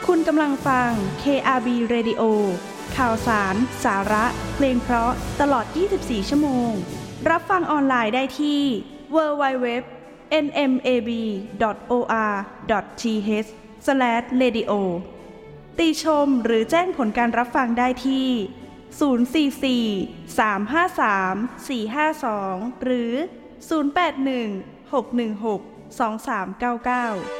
คุณกำลังฟัง KRB Radio ข่าวสาร สาระ เพลงเพราะตลอด 24 ชั่วโมง รับฟังออนไลน์ได้ที่ www.nmab.or.th/radio ติชมหรือแจ้งผลการรับฟังได้ที่044-353-452หรือ081-616-2399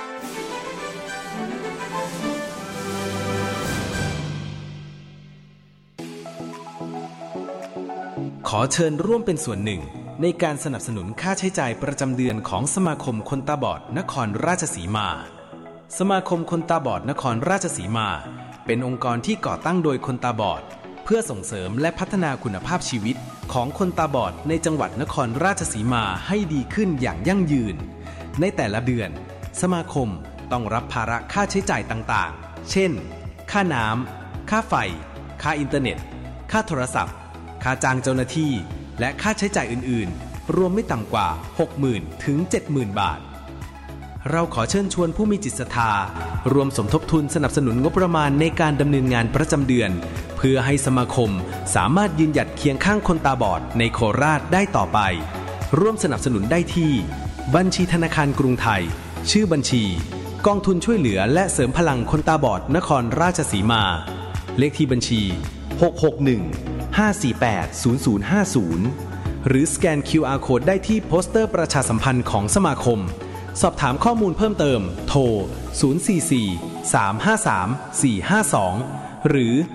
ขอเชิญร่วมเป็นส่วนหนึ่งในการสนับสนุนค่าใช้จ่ายประจำเดือนของสมาคมคนตาบอดนครราชสีมาสมาคมคนตาบอดนครราชสีมาเป็นองค์กรที่ก่อตั้งโดยคนตาบอดเพื่อส่งเสริมและพัฒนาคุณภาพชีวิตของคนตาบอดในจังหวัดนครราชสีมาให้ดีขึ้นอย่างยั่งยืนในแต่ละเดือนสมาคมต้องรับภาระค่าใช้จ่ายต่างๆเช่นค่าน้ำค่าไฟค่าอินเทอร์เน็ตค่าโทรศัพท์ค่าจ้างเจ้าหน้าที่และค่าใช้จ่ายอื่นๆรวมไม่ต่ำกว่า 60,000 ถึง 70,000 บาทเราขอเชิญชวนผู้มีจิตศรัทธารวมสมทบทุนสนับสนุนงบประมาณในการดำเนินงานประจำเดือนเพื่อให้สมาคมสามารถยืนหยัดเคียงข้างคนตาบอดในโคราชได้ต่อไปร่วมสนับสนุนได้ที่บัญชีธนาคารกรุงไทยชื่อบัญชีกองทุนช่วยเหลือและเสริมพลังคนตาบอดนครราชสีมาเลขที่บัญชี661-548-0050หรือสแกน QR Code ได้ที่โปสเตอร์ประชาสัมพันธ์ของสมาคมสอบถามข้อมูลเพิ่มเติมโทร044-353-452หรือ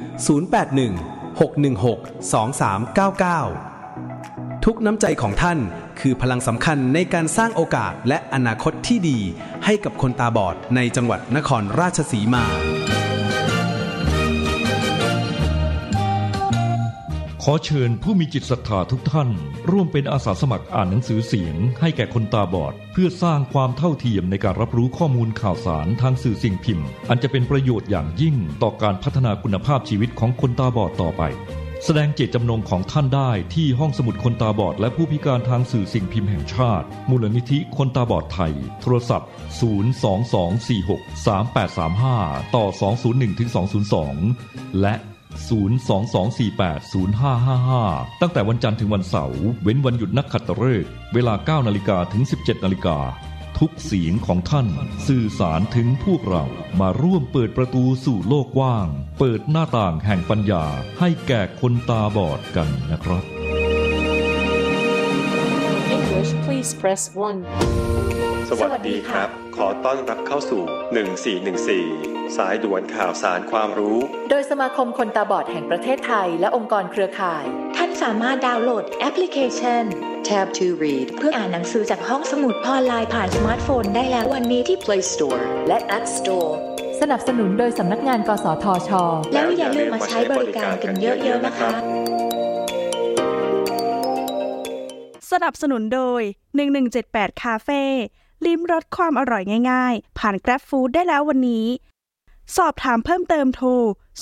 081-616-2399ทุกน้ำใจของท่านคือพลังสำคัญในการสร้างโอกาสและอนาคตที่ดีให้กับคนตาบอดในจังหวัดนครราชสีมาขอเชิญผู้มีจิตศรัทธาทุกท่านร่วมเป็นอาสาสมัครอ่านหนังสือเสียงให้แก่คนตาบอดเพื่อสร้างความเท่าเทียมในการรับรู้ข้อมูลข่าวสารทางสื่อสิ่งพิมพ์อันจะเป็นประโยชน์อย่างยิ่งต่อการพัฒนาคุณภาพชีวิตของคนตาบอดต่อไปแสดงเจตจำนงของท่านได้ที่ห้องสมุดคนตาบอดและผู้พิการทางสื่อสิ่งพิมพ์แห่งชาติมูลนิธิคนตาบอดไทยโทรศัพท์022463835ต่อ201-202และ022480555ตั้งแต่วันจันทร์ถึงวันเสาร์เว้นวันหยุดนักขัตฤกษ์เวลา 9:00 นถึง 17:00 นทุกเสียงของท่านสื่อสารถึงพวกเรามาร่วมเปิดประตูสู่โลกกว้างเปิดหน้าต่างแห่งปัญญาให้แก่คนตาบอดกันนะครับ English please press 1 สวัสดีครับขอต้อนรับเข้าสู่1414สายด่วนข่าวสารความรู้โดยสมาคมคนตาบอดแห่งประเทศไทยและองค์กรเครือข่ายท่านสามารถดาวน์โหลดแอปพลิเคชัน Tab to Read เพื่ออ่านหนังสือจากห้องสมุดออนไลน์ผ่านสมาร์ทโฟนได้แล้ววันนี้ที่ Play Store และ App Store สนับสนุนโดยสำนักงานกสทช.แล้วอย่าลืมมาใช้บริการกันเยอะๆนะคะสนับสนุนโดย1178คาเฟ่ลิ้มรสความอร่อยง่ายๆผ่าน Grab Food ได้แล้ววันนี้สอบถามเพิ่มเติมโทร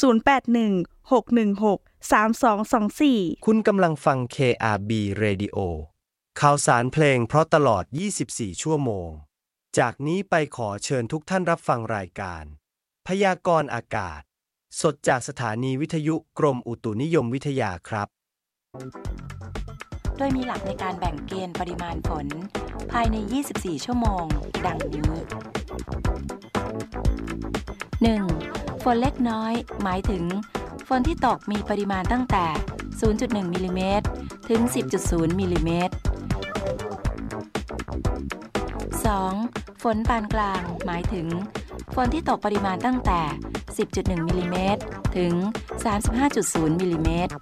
0816163224 คุณกำลังฟัง KRB Radio ข่าวสารเพลงเพราะตลอด24ชั่วโมงจากนี้ไปขอเชิญทุกท่านรับฟังรายการพยากรณ์อากาศสดจากสถานีวิทยุกรมอุตุนิยมวิทยาครับโดยมีหลักในการแบ่งเกณฑ์ปริมาณฝนภายใน24ชั่วโมงดังนี้ 1. ฝนเล็กน้อยหมายถึงฝนที่ตกมีปริมาณตั้งแต่ 0.1 มิลลิเมตรถึง 10.0 มิลลิเมตร 2. ฝนปานกลางหมายถึงฝนที่ตกปริมาณตั้งแต่ 10.1 มิลลิเมตรถึง 35.0 มิลลิเมตร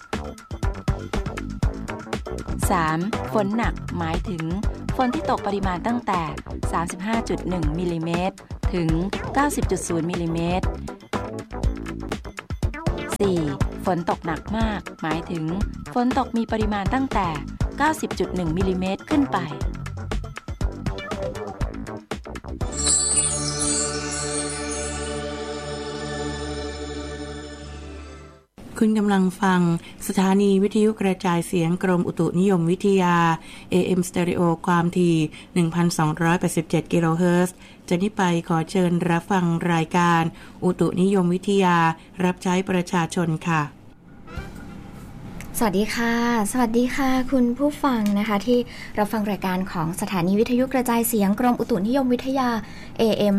3. ฝนหนักหมายถึงฝนที่ตกปริมาณตั้งแต่ 35.1 มิลลิเมตรถึง 90.0 มิลลิเมตร 4. ฝนตกหนักมากหมายถึงฝนตกมีปริมาณตั้งแต่ 90.1 มิลลิเมตรขึ้นไปคุคุณกำลังฟังสถานีวิทยุกระจายเสียงกรมอุตุนิยมวิทยา AM Stereo ความถี่ 1,287 กิโลเฮิรตซ์ จากนี้ไปขอเชิญรับฟังรายการอุตุนิยมวิทยารับใช้ประชาชนค่ะสวัสดีค่ะสวัสดีค่ะคุณผู้ฟังนะคะที่รับฟังรายการของสถานีวิทยุกระจายเสียงกรมอุตุนิยมวิทยา AM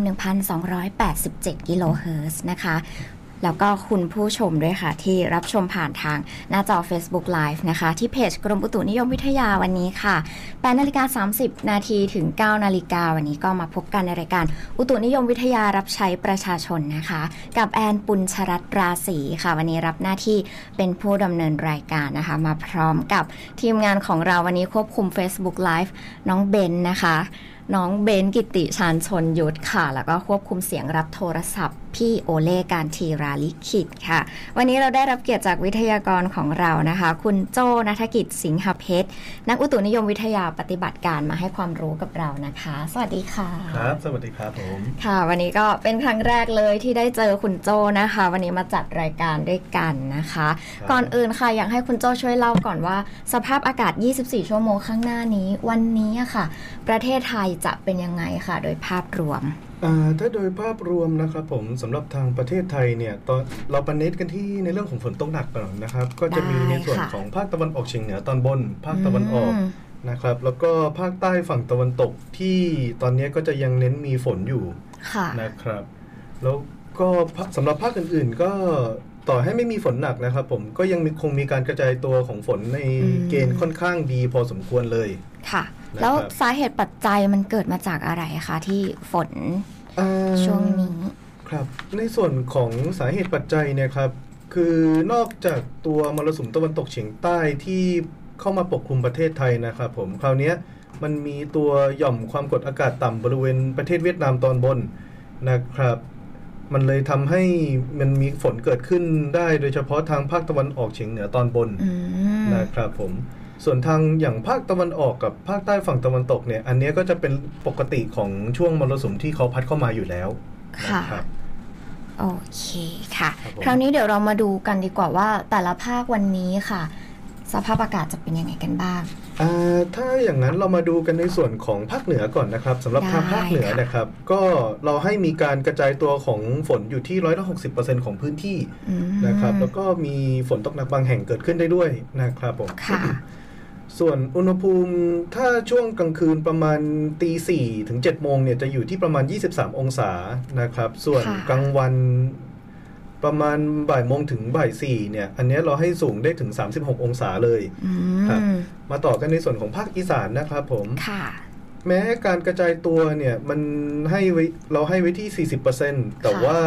1,287 กิโลเฮิรตซ์นะคะแล้วก็คุณผู้ชมด้วยค่ะที่รับชมผ่านทางหน้าจอ Facebook Live นะคะที่เพจกรมอุตุนิยมวิทยาวันนี้ค่ะ8:30 น.ถึง 9:00 น.วันนี้ก็มาพบกันในรายการอุตุนิยมวิทยารับใช้ประชาชนนะคะกับแอนปุญชรัตน์ราศีค่ะวันนี้รับหน้าที่เป็นผู้ดำเนินรายการนะคะมาพร้อมกับทีมงานของเราวันนี้ควบคุม Facebook Live น้องเบนนะคะน้องเบนกิติชาญชนยุทธค่ะแล้วก็ควบคุมเสียงรับโทรศัพท์พี่โอเล่การทีราลิขิตค่ะวันนี้เราได้รับเกียรติจากวิทยากรของเรานะคะคุณโจ้ณัฐกิจสิงหเพชรนักอุตุนิยมวิทยาปฏิบัติการมาให้ความรู้กับเรานะคะสวัสดีค่ะครับสวัสดีครับผมค่ะวันนี้ก็เป็นครั้งแรกเลยที่ได้เจอคุณโจ้นะคะวันนี้มาจัดรายการด้วยกันนะคะก่อนอื่นค่ะอยากให้คุณโจ้ช่วยเล่าก่อนว่าสภาพอากาศ24ชั่วโมงข้างหน้านี้วันนี้ค่ะประเทศไทยจะเป็นยังไงค่ะโดยภาพรวมถ้าโดยภาพรวมนะครับผมสำหรับทางประเทศไทยเนี่ยตอนเราประเน้นกันที่ในเรื่องของฝนตกหนักก่อนนะครับก็จะมีในส่วนของภาคตะวันออกเฉียงเหนือตอนบนภาคตะวันออกนะครับแล้วก็ภาคใต้ฝั่งตะวันตกที่ตอนนี้ก็จะยังเน้นมีฝนอยู่นะครับแล้วก็สำหรับภาคอื่นๆก็ต่อให้ไม่มีฝนหนักนะครับผมก็ยังคงมีการกระจายตัวของฝนในเกณฑ์ค่อนข้างดีพอสมควรเลยค่ะแล้วสาเหตุปัจจัยมันเกิดมาจากอะไรคะที่ฝนช่วงนี้ครับในส่วนของสาเหตุปัจจัยเนี่ยครับคือนอกจากตัวมรสุมตะวันตกเฉียงใต้ที่เข้ามาปกคลุมประเทศไทยนะครับผมคราวนี้มันมีตัวหย่อมความกดอากาศต่ำบริเวณประเทศเวียดนามตอนบนนะครับมันเลยทำให้มันมีฝนเกิดขึ้นได้โดยเฉพาะทางภาคตะวันออกเฉียงเหนือตอนบนนะครับผมส่วนทางอย่างภาคตะวันออกกับภาคใต้ฝั่งตะวันตกเนี่ยอันนี้ก็จะเป็นปกติของช่วงมรสุมที่เขาพัดเข้ามาอยู่แล้วค่ะโอเคค่ะคราวนี้เดี๋ยวเรามาดูกันดีกว่าว่าแต่ละภาควันนี้ค่ะสภาพอากาศจะเป็นยังไงกันบ้างถ้าอย่างนั้นเรามาดูกันในส่วนของภาคเหนือก่อนนะครับสำหรับทางภาคเหนือนะครับก็เราให้มีการกระจายตัวของฝนอยู่ที่60% ของพื้นที่นะครับแล้วก็มีฝนตกหนักบางแห่งเกิดขึ้นได้ด้วยนะครับผมส่วนอุณหภูมิถ้าช่วงกลางคืนประมาณ 4:00 ถึง 7:00 นเนี่ยจะอยู่ที่ประมาณ23องศานะครับส่วนกลางวันประมาณบ่ายโมงถึงบ่าย4เนี่ยอันนี้เราให้สูงได้ถึง36องศาเลยครับมาต่อกันในส่วนของภาคอีสานนะครับผมแม้การกระจายตัวเนี่ยมันเราให้ไว้ที่ 40% แต่ว่า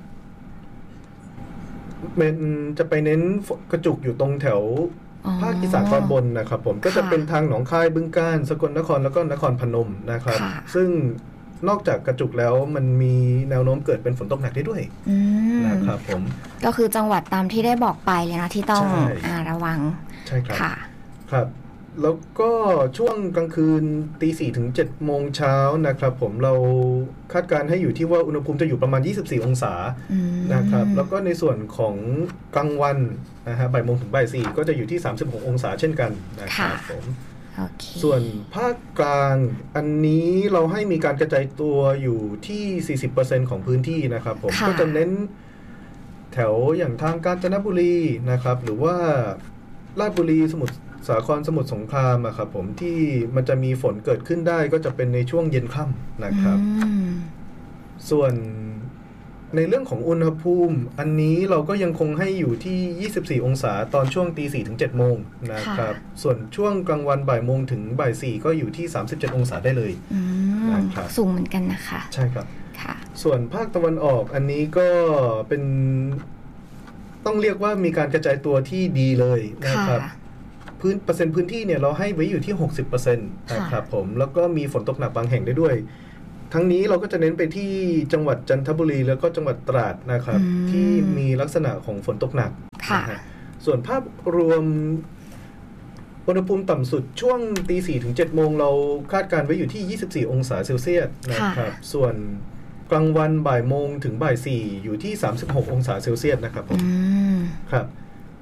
มันจะไปเน้นกระจุกอยู่ตรงแถวภาคอีสานตอนบนนะครับผมก็จะเป็นทางหนองคายบึงกาฬสกลนครแล้วก็นครพนมนะครับซึ่งนอกจากกระจุกแล้วมันมีแนวโน้มเกิดเป็นฝนตกหนักได้ด้วยนะครับผมก็คือจังหวัดตามที่ได้บอกไปเลยนะที่ต้องระวังใช่ครับครับแล้วก็ช่วงกลางคืน 4:00 ถึง 7:00 นนะครับผมเราคาดการณ์ให้อยู่ที่ว่าอุณหภูมิจะอยู่ประมาณ24องศานะครับแล้วก็ในส่วนของกลางวันนะฮะบ่ายโมงถึงบ่าย4ก็จะอยู่ที่36องศาเช่นกันนะครับผมส่วนภาคกลางอันนี้เราให้มีการกระจายตัวอยู่ที่ 40% ของพื้นที่นะครับผมก็จะเน้นแถวอย่างทางกาญจนบุรีนะครับหรือว่าราชบุรีสมุทรสาครสมุทรสงครามอะครับผมที่มันจะมีฝนเกิดขึ้นได้ก็จะเป็นในช่วงเย็นค่ำนะครับส่วนในเรื่องของอุณหภูมิอันนี้เราก็ยังคงให้อยู่ที่24องศาตอนช่วง 4:00 ถึง 7:00 นนะครับส่วนช่วงกลางวันบ่ายโมงถึงบ่าย4ก็อยู่ที่37องศาได้เลยนะครับสูงเหมือนกันนะคะใช่ครับส่วนภาคตะวันออกอันนี้ก็เป็นต้องเรียกว่ามีการกระจายตัวที่ดีเลยนะครับเปอร์เซ็นต์พื้นที่เนี่ยเราให้ไว้อยู่ที่ 60% นะครับผมแล้วก็มีฝนตกหนักบางแห่งได้ด้วยทั้งนี้เราก็จะเน้นไปที่จังหวัดจันทบุรีแล้วก็จังหวัดตราดนะครับที่มีลักษณะของฝนตกหนักส่วนภาพรวมอุณหภูมิต่ำสุดช่วง 4:00 ถึง 7:00 นเราคาดการไว้อยู่ที่24องศาเซลเซียสนะครับส่วนกลางวันบ่ายโมงถึงบ่าย4อยู่ที่36องศาเซลเซียสนะครับผมครับ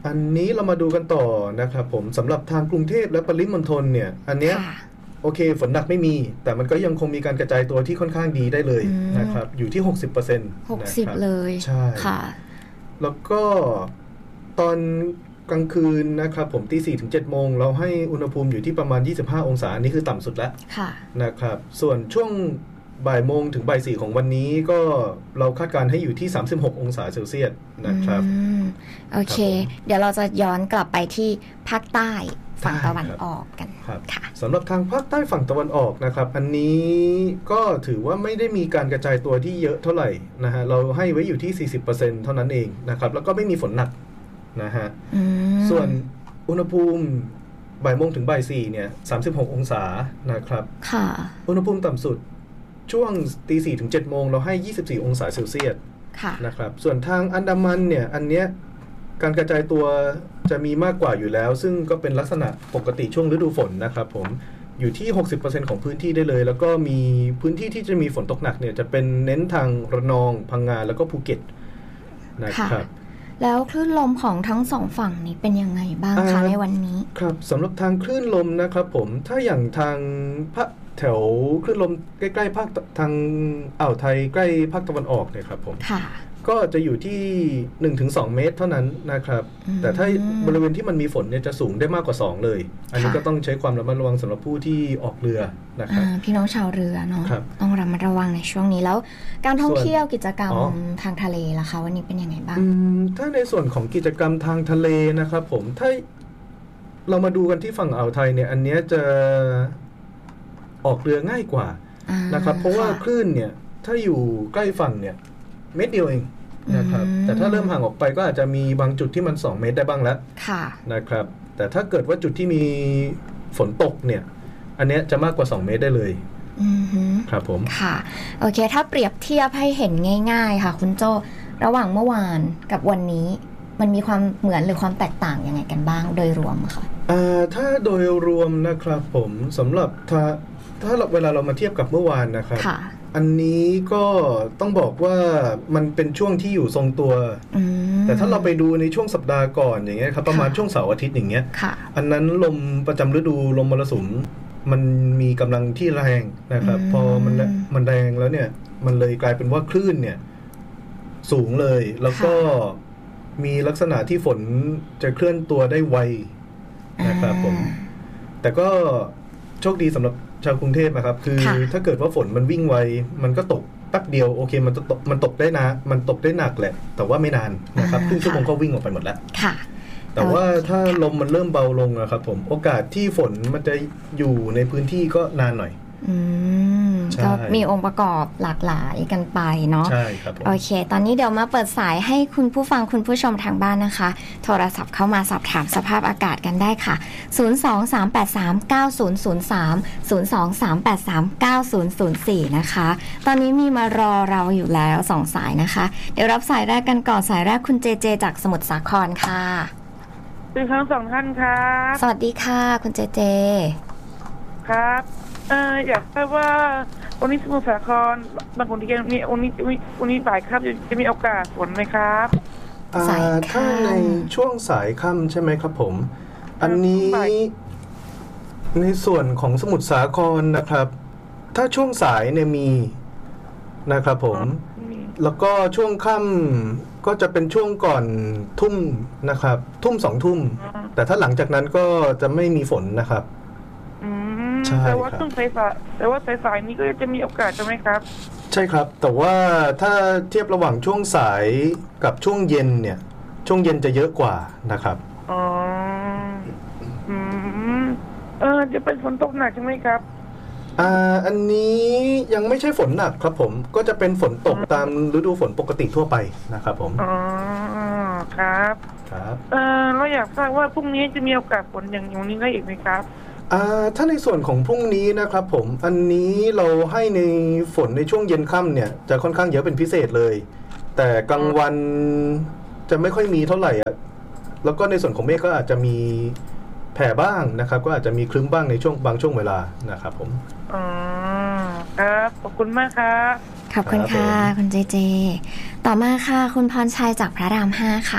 อันนี้เรามาดูกันต่อนะครับผมสำหรับทางกรุงเทพและปริมณฑลเนี่ยอันเนี้ยโอเคฝนหนักไม่มีแต่มันก็ยังคงมีการกระจายตัวที่ค่อนข้างดีได้เลยนะครับอยู่ที่ 60% 60เลยใช่ค่ะแล้วก็ตอนกลางคืนนะครับผมตี 4 ถึง 7 โมงเราให้อุณหภูมิอยู่ที่ประมาณ25องศานี่คือต่ำสุดแล้วนะครับส่วนช่วงบ่ายโมงถึงบ่าย 4ของวันนี้ก็เราคาดการณ์ให้อยู่ที่36องศาเซลเซียสนะครับโอเคเดี๋ยวเราจะย้อนกลับไปที่ภาคใต้ฝั่งตะวันออกกันค่ะสำหรับทางภาคใต้ฝั่งตะวันออกนะครับอันนี้ก็ถือว่าไม่ได้มีการกระจายตัวที่เยอะเท่าไหร่นะฮะเราให้ไว้อยู่ที่ 40% เท่านั้นเองนะครับแล้วก็ไม่มีฝนหนักนะฮะส่วนอุณหภูมิบ่ายโมงถึงบ่าย 4เนี่ย36องศานะครับอุณหภูมิต่ำสุดช่วงตี 4 ถึง 7 โมงเราให้24องศาเซลเซียสนะครับส่วนทางอันดามันเนี่ยอันเนี้ยการกระจายตัวจะมีมากกว่าอยู่แล้วซึ่งก็เป็นลักษณะปกติช่วงฤดูฝนนะครับผมอยู่ที่ 60% ของพื้นที่ได้เลยแล้วก็มีพื้นที่ที่จะมีฝนตกหนักเนี่ยจะเป็นเน้นทางระนองพังงาแล้วก็ภูเก็ตนะครับแล้วคลื่นลมของทั้งสองฝั่งนี้เป็นยังไงบ้างคะในวันนี้ครับสำหรับทางคลื่นลมนะครับผมถ้าอย่างทางแถวคลื่นลมใกล้ๆภาคทางอ่าวไทยใกล้ภาคตะวันออกเนี่ยครับผมก็จะอยู่ที่ 1-2 เมตรเท่านั้นนะครับแต่ถ้าบริเวณที่มันมีฝนเนี่ยจะสูงได้มากกว่า2เลยอันนี้ก็ต้องใช้ความระมัดระวังสำหรับผู้ที่ออกเรือนะครับพี่น้องชาวเรือเนาะต้องระมัดระวังในช่วงนี้แล้วการท่องเที่ยวกิจกรรมทางทะเลล่ะคะวันนี้เป็นยังไงบ้างถ้าในส่วนของกิจกรรมทางทะเลนะครับผมถ้าเรามาดูกันที่ฝั่งอ่าวไทยเนี่ยอันนี้จะออกเรือง่ายกว่านะครับเพราะว่าคลื่นเนี่ยถ้าอยู่ใกล้ฝั่งเนี่ยเมตรเดียวเองนะครับแต่ถ้าเริ่มห่างออกไปก็อาจจะมีบางจุดที่มัน2เมตรได้บ้างแล้วนะครับแต่ถ้าเกิดว่าจุดที่มีฝนตกเนี่ยอันเนี้ยจะมากกว่า2เมตรได้เลยครับผมค่ะโอเคถ้าเปรียบเทียบให้เห็นง่ายๆค่ะคุณโจระหว่างเมื่อวานกับวันนี้มันมีความเหมือนหรือความแตกต่างยังไงกันบ้างโดยรวมค่ะถ้าโดยรวมนะครับผมสำหรับถ้าเวลาเรามาเทียบกับเมื่อวานนะครับอันนี้ก็ต้องบอกว่ามันเป็นช่วงที่อยู่ทรงตัวแต่ถ้าเราไปดูในช่วงสัปดาห์ก่อนอย่างเงี้ยครับประมาณช่วงเสาร์อาทิตย์อย่างเงี้ยอันนั้นลมประจำฤดูลมมรสุมมันมีกำลังที่แรงนะครับพอมันแรงแล้วเนี่ยมันเลยกลายเป็นว่าคลื่นเนี่ยสูงเลยแล้วก็มีลักษณะที่ฝนจะเคลื่อนตัวได้ไวนะครับผมแต่ก็โชคดีสำหรับชาวกรุงเทพนะครับคือถ้าเกิดว่าฝนมันวิ่งไวมันก็ตกแป๊บเดียวโอเคมันตกได้นะมันตกได้หนักแหละแต่ว่าไม่นานนะครับครึ่งชั่วโมงก็วิ่งออกไปหมดแล้วแต่ว่าถ้าลมมันเริ่มเบาลงนะครับผมโอกาสที่ฝนมันจะอยู่ในพื้นที่ก็นานหน่อยก็มีองค์ประกอบหลากหลายกันไปเนาะใช่ครับโอเคตอนนี้เดี๋ยวมาเปิดสายให้คุณผู้ฟังคุณผู้ชมทางบ้านนะคะโทรศัพท์เข้ามาสอบถามสภาพอากาศกันได้ค่ะ023839003 นะคะตอนนี้มีมารอเราอยู่แล้ว2สายนะคะเดี๋ยวรับสายแรกกันก่อนสายแรกคุณเจเจจากสมุทรสาครค่ะเป็นทั้งสองท่านครับสวัสดีค่ะคุณเจเจครับอยากทราบว่าวันนี้สมุทรสาครบางคนที่มีวันนี้บ่ายค่ำจะมีโอกาสฝนไหมครับถ้าในช่วงสายค่ำใช่ไหมครับผมอันนี้ในส่วนของสมุทรสาครนะครับถ้าช่วงสายเนี่ยมีนะครับผมแล้วก็ช่วงค่ำก็จะเป็นช่วงก่อนทุ่มนะครับทุ่ม2 ทุ่มแต่ถ้าหลังจากนั้นก็จะไม่มีฝนนะครับแต่ว่าช่วงสายนี้ก็จะมีโอกาสใช่ไหมครับใช่ครับแต่ว่าถ้าเทียบระหว่างช่วงสายกับช่วงเย็นเนี่ยช่วงเย็นจะเยอะกว่านะครับจะเป็นฝนตกหนักใช่ไหมครับอันนี้ยังไม่ใช่ฝนหนักครับผมก็จะเป็นฝนตกตามฤดูฝนปกติทั่วไปนะครับผมครับเราอยากทราบว่าพรุ่งนี้จะมีโอกาสฝนอย่างนี้ได้อีกไหมครับถ้าในส่วนของพรุ่งนี้นะครับผมอันนี้เราให้ในฝนในช่วงเย็นค่ำเนี่ยจะค่อนข้างเยอะเป็นพิเศษเลยแต่กลางวันจะไม่ค่อยมีเท่าไหร่แล้วก็ในส่วนของเมฆก็อาจจะมีแผ่บ้างนะครับก็อาจจะมีครึ้มบ้างในช่วงบางช่วงเวลานะครับผมครับขอบคุณมากครับขอบคุณค่ะคุณเจเจต่อมาค่ะคุณพรชัยจากพระราม5ค่ะ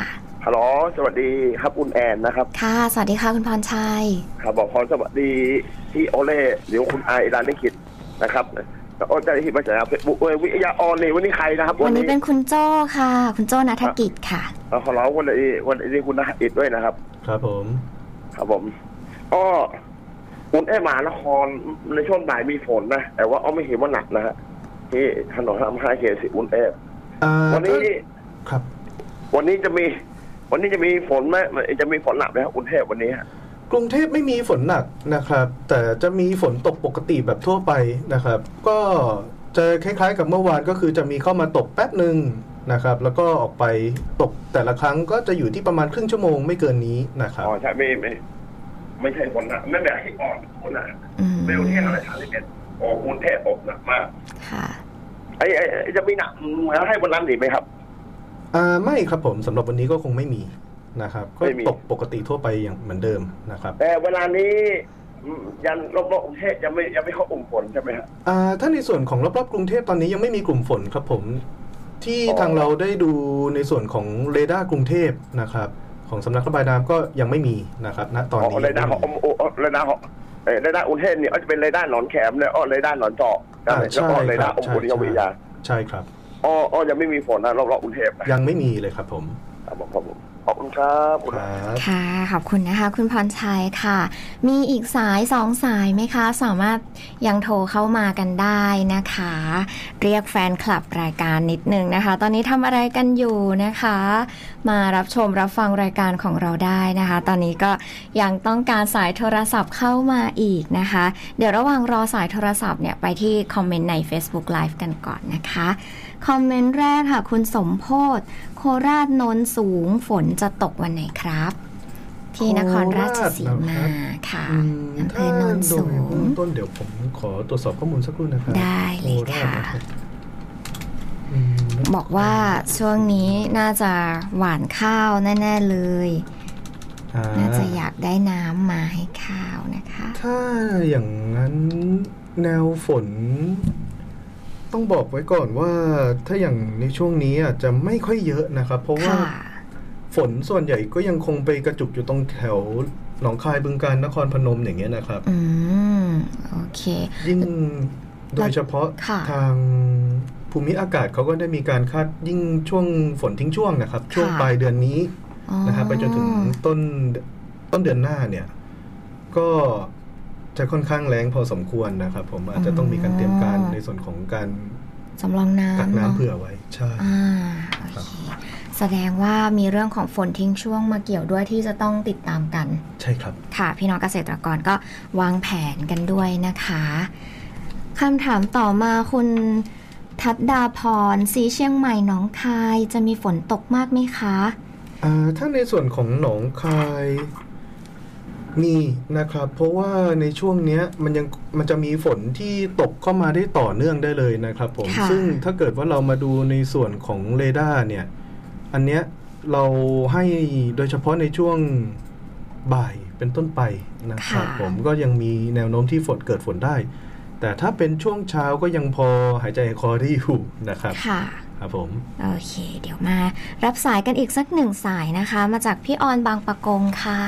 ฮัลโหลสวัสดีครับคุณแอนนะครับค่ะสวัสดีค่ะคุณพรชัยครับบอกพรสวัสดีที่โอเล่เดี๋ยวคุณไอร้านได้คิดนะครับโอ้จะได้คิดมาจากเฟซบุ๊กวิทยาออนนี่วันนี้ใครนะครับวันนี้เป็นคุณโจ้ค่ะคุณโจ้ณัฐกิจค่ะขอร้องวันนี้คุณณัฐกิจด้วยนะครับครับผมก็คุณแอมานครในช่วงบ่ายมีฝนนะแต่ว่าไม่เห็นว่าหนักนะฮะที่ถนน5 เขต10คุณแอวันนี้ครับวันนี้จะมีฝนไหมจะมีฝนหนักไหมครับกรุงเทพวันนี้กรุงเทพไม่มีฝนหนักนะครับแต่จะมีฝนตกปกติแบบทั่วไปนะครับก็จะคล้ายๆกับเมื่อวานก็คือจะมีเข้ามาตกแป๊บนึงนะครับแล้วก็ออกไปตกแต่ละครั้งก็จะอยู่ที่ประมาณครึ่งชั่วโมงไม่เกินนี้นะครับใช่ไม่ใช่ฝนหนักไม่แบบที่อ่อนฝนหนักเร็วที่อะไร31กรุงเทพตกหนักมากค่ะจะมีหนักแล้วให้วันนั้นอีกไหมครับไม่ครับผมสำหรับวันนี้ก็คงไม่มีนะครับก็ตกปกติทั่วไปอย่างเหมือนเดิมนะครับแต่เวลานี้ยันรอบๆกรุงเทพยังไม่เข้ากลุ่มฝนใช่ไหมครับถ้าในส่วนของรอบๆกรุงเทพตอนนี้ยังไม่มีกลุ่มฝนครับผมที่ทางเราได้ดูในส่วนของเรดาร์กรุงเทพนะครับของสำนักระบายน้ำก็ยังไม่มีนะครับณตอนนี้เรดาร์ของเรดาร์กรุงเทพเนี่ยจะเป็นเรดาร์หนอนแขมเนี่ยเรดาร์หนอนเจาะแล้วก็เรดาร์องค์นิยมวิทยาใช่ครับยังไม่มีฝนนะรอบๆกรุงเทพยังไม่มีเลยครับผมขอบคุณครับค่ะขอบคุณนะคะคุณพรชัยค่ะมีอีกสาย2สายไหมคะสามารถยังโทรเข้ามากันได้นะคะเรียกแฟนคลับรายการนิดนึงนะคะตอนนี้ทำอะไรกันอยู่นะคะมารับชมรับฟังรายการของเราได้นะคะตอนนี้ก็ยังต้องการสายโทรศัพท์เข้ามาอีกนะคะเดี๋ยวระหว่างรอสายโทรศัพท์เนี่ยไปที่คอมเมนต์ใน Facebook Live กันก่อนนะคะคอมเมนต์แรกค่ะคุณสมโพธิ์โคราชโนนสูงฝนจะตกวันไหนครับที่นครราชสีมาค่ะอำเภอโนนสูงต้นเดี๋ยวผมขอตรวจสอบข้อมูลสักครู่นะครับได้เลยค่ะบอกว่าช่วงนี้น่าจะหว่านข้าวแน่ๆเลยน่าจะอยากได้น้ำมาให้ข้าวนะคะถ้าอย่างนั้นแนวฝนต้องบอกไว้ก่อนว่าถ้าอย่างในช่วงนี้อาจจะไม่ค่อยเยอะนะครับเพราะว่าฝนส่วนใหญ่ก็ยังคงไปกระจุกอยู่ตรงแถวหนองคายบึงกาฬนครพนมอย่างเงี้ยนะครับโอเคยิ่งโดยเฉพาะทางภูมิอากาศเขาก็ได้มีการคาดยิ่งช่วงฝนทิ้งช่วงนะครับช่วงปลายเดือนนี้นะครับไปจนถึงต้นเดือนหน้าเนี่ยก็จะค่อนข้างแรงพอสมควรนะครับผมอาจจะต้องมีการเตรียมการในส่วนของการสำรองน้ำกักน้ำเผื่อไว้ใช่โอเคแสดงว่ามีเรื่องของฝนทิ้งช่วงมาเกี่ยวด้วยที่จะต้องติดตามกันใช่ครับค่ะพี่น้องเกษตรกรก็วางแผนกันด้วยนะคะคำถามต่อมาคุณทัดดาพรสีเชียงใหม่หนองคายจะมีฝนตกมากไหมคะถ้าในส่วนของหนองคายมีนะครับเพราะว่าในช่วงนี้มันจะมีฝนที่ตกเข้ามาได้ต่อเนื่องได้เลยนะครับผมซึ่งถ้าเกิดว่าเรามาดูในส่วนของเรดาร์เนี่ยอันเนี้ยเราให้โดยเฉพาะในช่วงบ่ายเป็นต้นไปนะครับผมก็ยังมีแนวโน้มที่เกิดฝนได้แต่ถ้าเป็นช่วงเช้าก็ยังพอหายใจคอได้อยู่นะครับค่ะครับผมโอเคเดี๋ยวมารับสายกันอีกสัก1สายนะคะมาจากพี่ออนบางปะกงค่ะ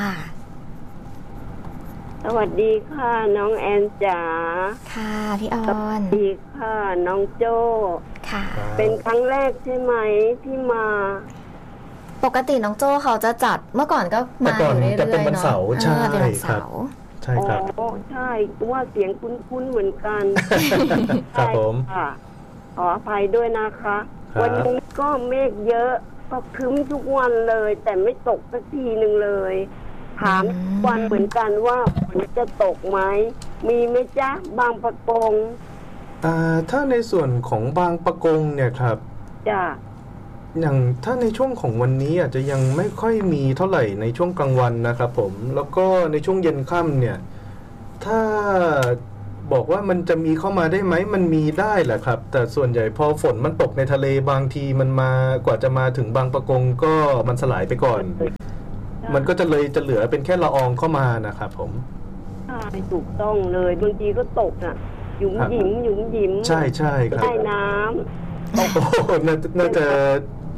สวัสดีค่ะน้องแอนจ๋าค่ะพี่ออนสวัสดีค่ะน้องโจ้ค่ะเป็นครั้งแรกใช่ไหมที่มาปกติน้องโจ้เขาจะจัดเมื่อก่อนก็มาอยู่เรื่อยๆเนาะจะเป็นวันเสาร์ใช่ครับใช่ครับใช่ว่าเสียงคุ้นๆเหมือนกันครับผมค่ะขออภัยด้วยนะคะวันนี้ก็เมฆเยอะก็ครึ้มทุกวันเลยแต่ไม่ตกสักทีนึงเลยถามวันเหมือนกันว่าฝนจะตกไหมมีไหมจ๊ะบางปะกงถ้าในส่วนของบางปะกงเนี่ยครับจ้ะอย่างถ้าในช่วงของวันนี้อาจจะยังไม่ค่อยมีเท่าไหร่ในช่วงกลางวันนะครับผมแล้วก็ในช่วงเย็นค่ำเนี่ยถ้าบอกว่ามันจะมีเข้ามาได้ไหมมันมีได้แหละครับแต่ส่วนใหญ่พอฝนมันตกในทะเลบางทีมันมากว่าจะมาถึงบางปะกงก็มันสลายไปก่อนมันก็จะเหลือเป็นแค่ละอองเข้ามานะครับผมใช่ถูกต้องเลยบางทีก็ตกน่ะหยุมหยิมใช่ครับใต้น้ำน่าจะ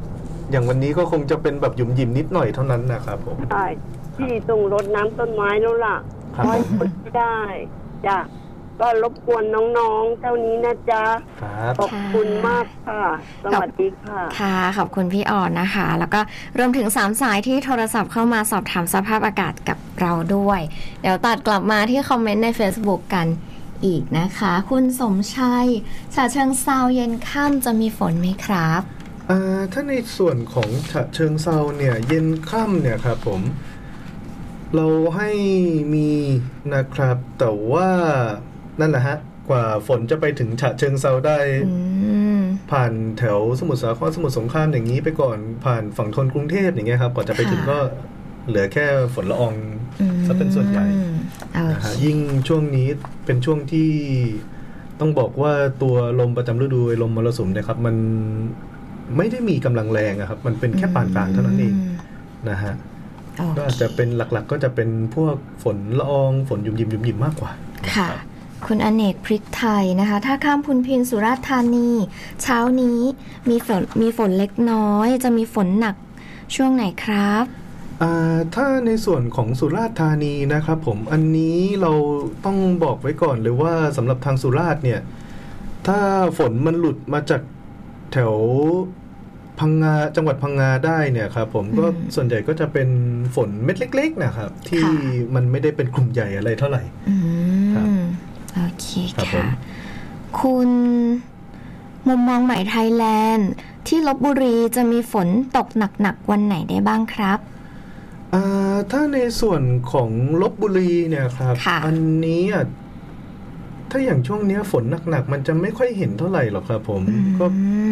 อย่างวันนี้ก็คงจะเป็นแบบหยุ่มหยิมนิดหน่อยเท่านั้นนะครับผมใช่ที่ต้องรดน้ำต้นไม้แล้วล่ะไว้ผลไม่ได้จ้ะก็รบกวนน้องๆเท่านี้นะจ๊ะขอบคุณมากค่ะสวัสดีค่ะค่ะขอบคุณพี่อ่อนนะคะแล้วก็รวมถึง3สายที่โทรศัพท์เข้ามาสอบถามสภาพอากาศกับเราด้วยเดี๋ยวตัดกลับมาที่คอมเมนต์ใน Facebook กันอีกนะคะคุณสมชัยฉะเชิงเทราเย็นค่ำจะมีฝนไหมครับถ้าในส่วนของฉะเชิงเทราเนี่ยเย็นค่ำเนี่ยครับผมเราให้มีนะครับแต่ว่านั่นแหละฮะกว่าฝนจะไปถึงฉะเชิงเทราได้ผ่านแถวสมุทรสาครสมุทรสงครามอย่างนี้ไปก่อนผ่านฝั่งธนกรุงเทพอย่างเงี้ยครับกว่าจะไปถึงก็เหลือแค่ฝนละอองซะเป็นส่วนใหญ่นะฮะยิ่งช่วงนี้เป็นช่วงที่ต้องบอกว่าตัวลมประจำฤดูลมมรสุมนะครับมันไม่ได้มีกำลังแรงครับมันเป็นแค่ปานกลางเท่านั้นเองนะฮะก็อาจจะเป็นหลักๆก็จะเป็นพวกฝนละอองฝนยุ่มยิมมากกว่าค่ะคุณอเนกพริกไทยนะคะถ้าข้ามพุนพินสุราษฎร์ธานีเช้านี้มีฝนเล็กน้อยจะมีฝนหนักช่วงไหนครับถ้าในส่วนของสุราษฎร์ธานีนะครับผมอันนี้เราต้องบอกไว้ก่อนเลยว่าสำหรับทางสุราษฎร์เนี่ยถ้าฝนมันหลุดมาจากแถวพังงาจังหวัดพังงาได้เนี่ยครับผมก็ส่วนใหญ่ก็จะเป็นฝนเม็ดเล็กๆนะครับที่มันไม่ได้เป็นกลุ่มใหญ่อะไรเท่าไหร่ครับโอเคค่ะคุณมุมมองใหม่ไทยแลนด์ที่ลพบุรีจะมีฝนตกหนักๆวันไหนได้บ้างครับถ้าในส่วนของลพบุรีเนี่ยครับอันนี้ถ้าอย่างช่วงนี้ฝนหนักๆมันจะไม่ค่อยเห็นเท่าไหร่หรอกครับผมก็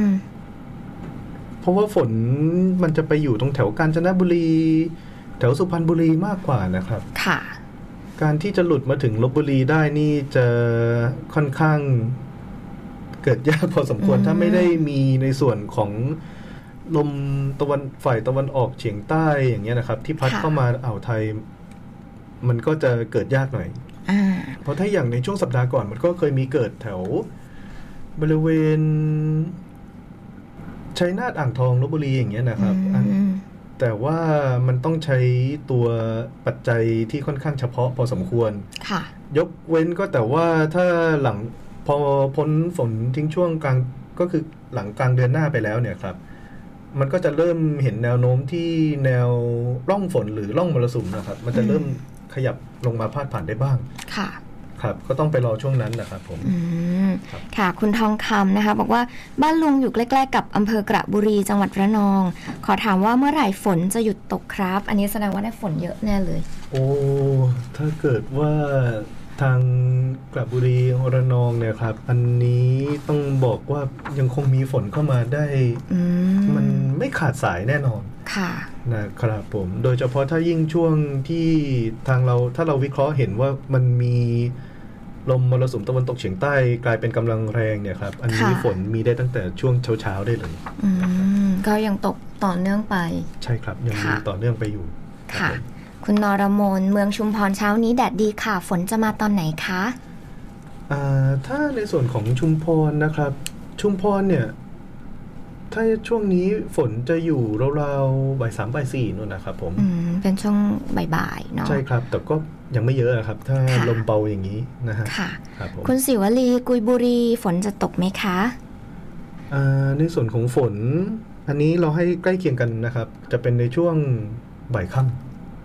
เพราะว่าฝนมันจะไปอยู่ตรงแถวกาญจนบุรีแถวสุพรรณบุรีมากกว่านะครับค่ะการที่จะหลุดมาถึงลพบุรีได้นี่จะค่อนข้างเกิดยากพอสมควรถ้าไม่ได้มีในส่วนของลมฝ่ายตะวันออกเฉียงใต้อย่างเงี้ยนะครับที่พัดเข้ามาอ่าวไทยมันก็จะเกิดยากหน่อยเพราะถ้าอย่างในช่วงสัปดาห์ก่อนมันก็เคยมีเกิดแถวบริเวณชัยนาทอ่างทองลพบุรีอย่างเงี้ยนะครับแต่ว่ามันต้องใช้ตัวปัจจัยที่ค่อนข้างเฉพาะพอสมควรยกเว้นก็แต่ว่าถ้าหลังพอพ้นฝนทิ้งช่วงกลางก็คือหลังกลางเดือนหน้าไปแล้วเนี่ยครับมันก็จะเริ่มเห็นแนวโน้มที่แนวร่องฝนหรือร่องมรสุมนะครับมันจะเริ่มขยับลงมาพาดผ่านได้บ้างค่ะครับก็ต้องไปรอช่วงนั้นนะครับผมค่ะคุณทองคำนะคะบอกว่าบ้านลุงอยู่ใกล้ๆกับอำเภอกระบุรีจังหวัดระนองขอถามว่าเมื่อไหร่ฝนจะหยุดตกครับอันนี้แสดงว่าได้ฝนเยอะแน่เลยโอ้ถ้าเกิดว่าทางกระบุรีระนองเนี่ยครับอันนี้ต้องบอกว่ายังคงมีฝนเข้ามาได้มันไม่ขาดสายแน่นอนค่ะนะครับผมโดยเฉพาะถ้ายิ่งช่วงที่ทางเราถ้าเราวิเคราะห์เห็นว่ามันมีลมมรสุมตะวันตกเฉียงใต้กลายเป็นกำลังแรงเนี่ยครับอันนี้ฝนมีได้ตั้งแต่ช่วงเช้าๆได้เลยก็ยังตกต่อเนื่องไปใช่ครับยังมีต่อเนื่องไปอยู่ค่ะคุณนรมนเมืองชุมพรเช้านี้แดดดีค่ะฝนจะมาตอนไหนคะถ้าในส่วนของชุมพรนะครับชุมพรเนี่ยถ้าช่วงนี้ฝนจะอยู่ราวๆบ่าย 3 บ่าย 4นู่นนะครับผมเป็นช่วงบ่ายๆเนาะใช่ครับแต่ก็ยังไม่เยอะครับถ้าลมเบาอย่างนี้นะฮะค่ะคุณศิวลีกุยบุรีฝนจะตกไหมคะในส่วนของฝนอันนี้เราให้ใกล้เคียงกันนะครับจะเป็นในช่วงบ่ายค่ำ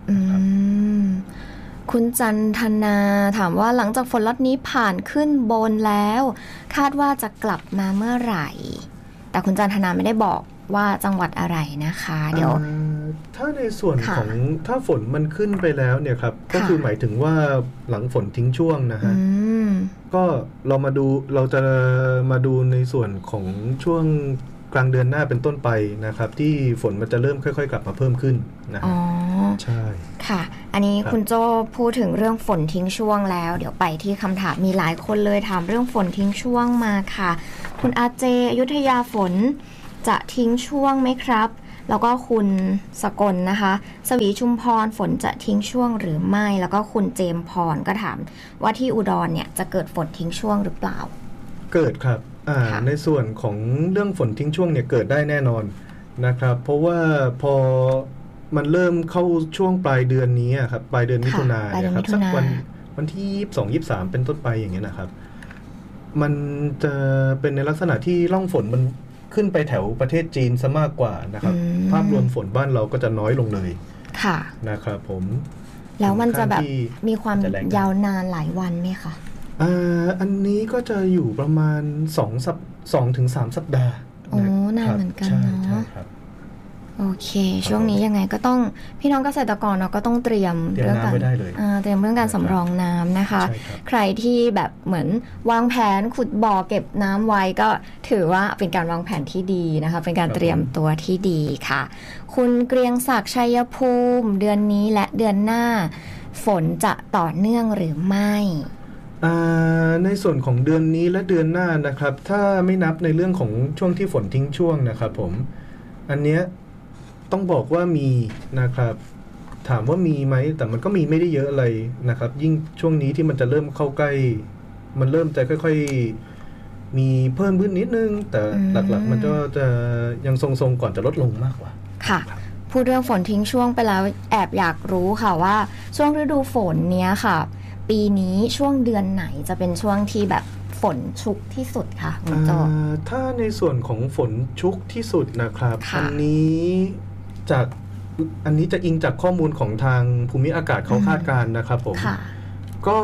คุณจันทนาถามว่าหลังจากฝนล็อตนี้ผ่านขึ้นบนแล้วคาดว่าจะกลับมาเมื่อไหร่แต่คุณจันทนาไม่ได้บอกว่าจังหวัดอะไรนะคะเดี๋ยวถ้าในส่วนของถ้าฝนมันขึ้นไปแล้วเนี่ยครับก็คือหมายถึงว่าหลังฝนทิ้งช่วงนะฮะก็เราจะมาดูในส่วนของช่วงกลางเดือนหน้าเป็นต้นไปนะครับที่ฝนมันจะเริ่มค่อยๆกลับมาเพิ่มขึ้นนะใช่ค่ะอันนี้คุณโจ้พูดถึงเรื่องฝนทิ้งช่วงแล้วเดี๋ยวไปที่คำถามมีหลายคนเลยถามเรื่องฝนทิ้งช่วงมาค่ะคุณอาเจอยุธยาฝนจะทิ้งช่วงไหมครับแล้วก็คุณสกลนะคะสวีชุมพรฝนจะทิ้งช่วงหรือไม่แล้วก็คุณเจมพรก็ถามว่าที่อุดรเนี่ยจะเกิดฝนทิ้งช่วงหรือเปล่าเกิดครับในส่วนของเรื่องฝนทิ้งช่วงเนี่ยเกิดได้แน่นอนนะครับเพราะว่าพอมันเริ่มเข้าช่วงปลายเดือนนี้ครับปลายเดือนมิถุนายนนะครับสักวันที่22-23เป็นต้นไปอย่างเงี้ยนะครับมันจะเป็นในลักษณะที่ร่องฝนมันขึ้นไปแถวประเทศจีนซะมากกว่านะครับภาพรวมฝนบ้านเราก็จะน้อยลงเลยค่ะนะครับผมแล้วมันจะแบบมีความยาวนานหลายวันไหมคะอันนี้ก็จะอยู่ประมาณ2-3 สัปดาห์นานเหมือนกันเนาะโอเคช่วงนี้ยังไงก็ต้องพี่น้องเกษตรกรเนาะก็ต้องเตรียมเรื่องการเตรียมเรื่องการสำรองน้ำนะคะใครที่แบบเหมือนวางแผนขุดบ่อเก็บน้ำไว้ก็ถือว่าเป็นการวางแผนที่ดีนะคะเป็นการเตรียมตัวที่ดีค่ะคุณเกรียงศักดิ์ชัยภูมิเดือนนี้และเดือนหน้าฝนจะต่อเนื่องหรือไม่ในส่วนของเดือนนี้และเดือนหน้านะครับถ้าไม่นับในเรื่องของช่วงที่ฝนทิ้งช่วงนะครับผมอันเนี้ยต้องบอกว่ามีนะครับถามว่ามีไหมแต่มันก็มีไม่ได้เยอะอะไรนะครับยิ่งช่วงนี้ที่มันจะเริ่มเข้าใกล้มันเริ่มจะค่อยๆมีเพิ่มขึ้นนิดนึงแต่หลักๆมันก็จะยังทรงๆก่อนจะลดลงมากกว่าค่ะพูดเรื่องฝนทิ้งช่วงไปแล้วแอบอยากรู้ค่ะว่าช่วงฤดูฝนเนี้ยค่ะปีนี้ช่วงเดือนไหนจะเป็นช่วงที่แบบฝนชุกที่สุดค่ะคุณโจถ้าในส่วนของฝนชุกที่สุดนะครับอันนี้จะอิงจากข้อมูลของทางภูมิอากาศเขาคาดการณ์นะครับผมก็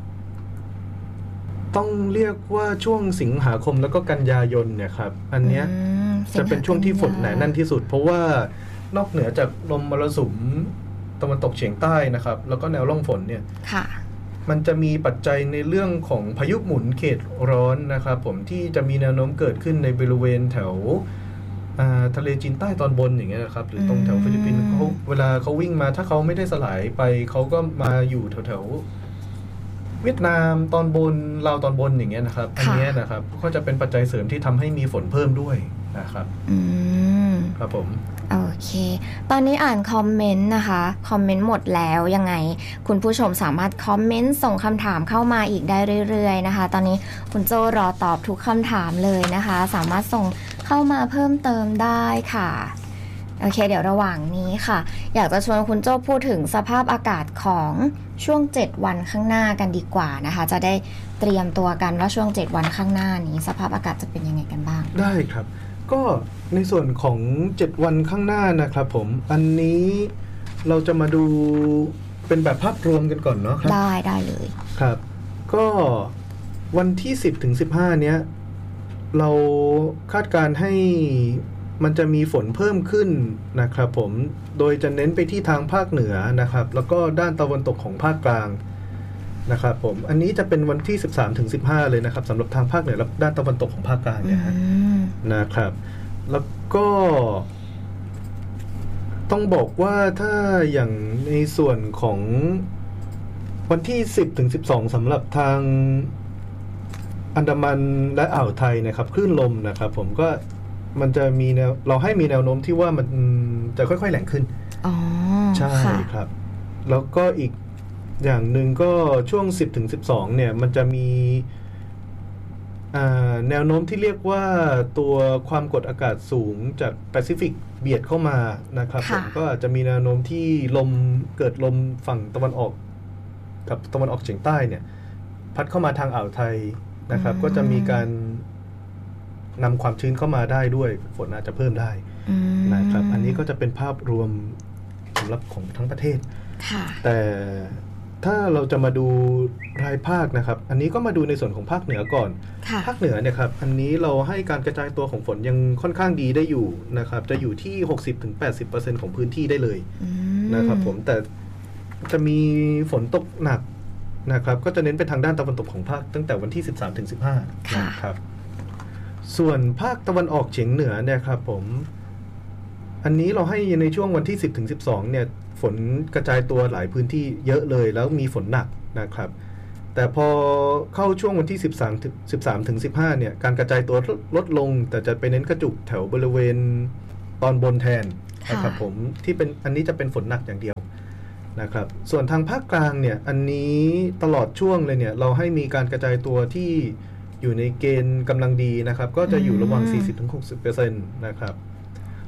ต้องเรียกว่าช่วงสิงหาคมแล้วก็กันยายนเนี่ยครับอันเนี้ยจะเป็นช่วงที่ฝนหนาแน่นที่สุดเพราะว่านอกเหนือจากลมมรสุมตะวันตกเฉียงใต้นะครับแล้วก็แนวร่องฝนเนี่ยมันจะมีปัจจัยในเรื่องของพายุหมุนเขตร้อนนะครับผมที่จะมีแนวโน้มเกิดขึ้นในบริเวณแถวทะเลจีนใต้ตอนบนอย่างเงี้ยนะครับหรือตรงแถวฟิลิปปินส์เขาเวลาเขาวิ่งมาถ้าเขาไม่ได้สลายไปเขาก็มาอยู่แถวเวียดนามตอนบนลาวตอนบนอย่างเงี้ยนะครับอันนี้นะครับก็จะเป็นปัจจัยเสริมที่ทำให้มีฝนเพิ่มด้วยนะครับครับผมโอเคตอนนี้อ่านคอมเมนต์นะคะคอมเมนต์หมดแล้วยังไงคุณผู้ชมสามารถคอมเมนต์ส่งคำถามเข้ามาอีกได้เรื่อยๆนะคะตอนนี้คุณโจรอตอบทุกคำถามเลยนะคะสามารถส่งเข้ามาเพิ่มเติมได้ค่ะโอเคเดี๋ยวระหว่างนี้ค่ะอยากจะชวนคุณโจ้พูดถึงสภาพอากาศของช่วง7วันข้างหน้ากันดีกว่านะคะจะได้เตรียมตัวกันว่าช่วง7วันข้างหน้านี้สภาพอากาศจะเป็นยังไงกันบ้างได้ครับก็ในส่วนของ7วันข้างหน้านะครับผมอันนี้เราจะมาดูเป็นแบบภาพรวมกันก่อนเนาะครับได้เลยครับก็วันที่10ถึง15เนี้ยเราคาดการให้มันจะมีฝนเพิ่มขึ้นนะครับผมโดยจะเน้นไปที่ทางภาคเหนือนะครับแล้วก็ด้านตะวันตกของภาคกลางนะครับผมอันนี้จะเป็นวันที่13ถึง15เลยนะครับสำหรับทางภาคเหนือและด้านตะวันตกของภาคกลางเนี่ยนะครับแล้วก็ต้องบอกว่าถ้าอย่างในส่วนของวันที่10ถึง12สำหรับทางอันดามันและอ่าวไทยนะครับคลื่นลมนะครับผมก็มันจะมีเราให้มีแนวโน้มที่ว่ามันจะค่อยๆแรงขึ้นใช่ครับแล้วก็อีกอย่างหนึ่งก็ช่วง10ถึง12เนี่ยมันจะมีแนวโน้มที่เรียกว่าตัวความกดอากาศสูงจากแปซิฟิกเบียดเข้ามานะครับผมก็อาจจะมีแนวโน้มที่เกิดลมฝั่งตะวันออกกับตะวันออกเฉียงใต้เนี่ยพัดเข้ามาทางอ่าวไทยนะครับก็จะมีการนำความชื้นเข้ามาได้ด้วยฝนอาจจะเพิ่มได้นะครับอันนี้ก็จะเป็นภาพรวมสำหรับของทั้งประเทศแต่ถ้าเราจะมาดูรายภาคนะครับอันนี้ก็มาดูในส่วนของภาคเหนือก่อนภาคเหนือเนี่ยครับอันนี้เราให้การกระจายตัวของฝนยังค่อนข้างดีได้อยู่นะครับจะอยู่ที่ 60-80% ของพื้นที่ได้เลยนะครับผมแต่จะมีฝนตกหนักนะครับก็จะเน้นไปทางด้านตะวันตกของภาคตั้งแต่วันที่13-15นะครับส่วนภาคตะวันออกเฉียงเหนือเนี่ยครับผมอันนี้เราให้ในช่วงวันที่10-12เนี่ยฝนกระจายตัวหลายพื้นที่เยอะเลยแล้วมีฝนหนักนะครับแต่พอเข้าช่วงวันที่13-15เนี่ยการกระจายตัวลดลงแต่จะไปเน้นกระจุกแถวบริเวณตอนบนแทนนะครับผมที่เป็นอันนี้จะเป็นฝนหนักอย่างเดียวนะครับส่วนทางภาคกลางเนี่ยอันนี้ตลอดช่วงเลยเนี่ยเราให้มีการกระจายตัวที่อยู่ในเกณฑ์กำลังดีนะครับก็จะอยู่ระหว่าง 40-60% นะครับ